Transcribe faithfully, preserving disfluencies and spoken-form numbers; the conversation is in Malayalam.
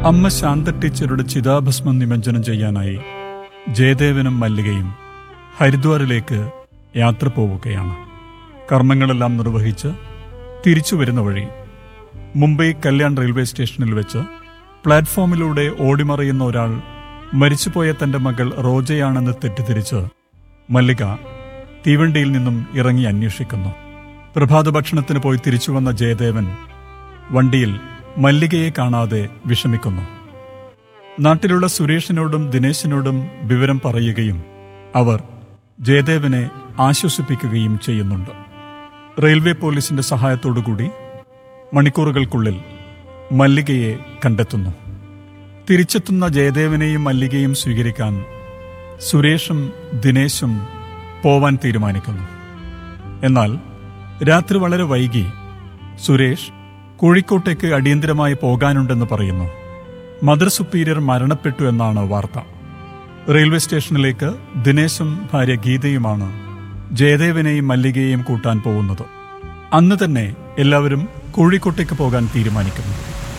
അമ്മ ശാന്ത ടീച്ചറുടെ ചിതാഭസ്മം നിമജ്ജനം ചെയ്യാനായി ജയദേവനും മല്ലികയും ഹരിദ്വാറിലേക്ക് യാത്ര പോവുകയാണ്. കർമ്മങ്ങളെല്ലാം നിർവഹിച്ച് തിരിച്ചു വരുന്ന വഴി മുംബൈ കല്യാൺ റെയിൽവേ സ്റ്റേഷനിൽ വെച്ച് പ്ലാറ്റ്ഫോമിലൂടെ ഓടിമറിയുന്ന ഒരാൾ മരിച്ചുപോയ തന്റെ മകൾ റോജയാണെന്ന് തെറ്റിദ്ധരിച്ച് മല്ലിക തീവണ്ടിയിൽ നിന്നും ഇറങ്ങി അന്വേഷിക്കുന്നു. പ്രഭാത ഭക്ഷണത്തിന് പോയി തിരിച്ചു വന്ന ജയദേവൻ വണ്ടിയിൽ മല്ലികയെ കാണാതെ വിഷമിക്കുന്നു. നാട്ടിലുള്ള സുരേഷിനോടും ദിനേശിനോടും വിവരം പറയുകയും അവർ ജയദേവനെ ആശ്വസിപ്പിക്കുകയും ചെയ്യുന്നുണ്ട്. റെയിൽവേ പോലീസിന്റെ സഹായത്തോടുകൂടി മണിക്കൂറുകൾക്കുള്ളിൽ മല്ലികയെ കണ്ടെത്തുന്നു. തിരിച്ചെത്തുന്ന ജയദേവനെയും മല്ലികയും സ്വീകരിക്കാൻ സുരേഷും ദിനേശും പോവാൻ തീരുമാനിക്കുന്നു. എന്നാൽ രാത്രി വളരെ വൈകി സുരേഷ് കോഴിക്കോട്ടേക്ക് അടിയന്തരമായി പോകാനുണ്ടെന്ന് പറയുന്നു. മദർ സുപ്പീരിയർ മരണപ്പെട്ടു എന്നാണ് വാർത്ത. റെയിൽവേ സ്റ്റേഷനിലേക്ക് ദിനേശും ഭാര്യ ഗീതയുമാണ് ജയദേവനെയും മല്ലികയെയും കൂട്ടാൻ പോകുന്നത്. അന്ന് തന്നെ എല്ലാവരും കോഴിക്കോട്ടേക്ക് പോകാൻ തീരുമാനിക്കുന്നു.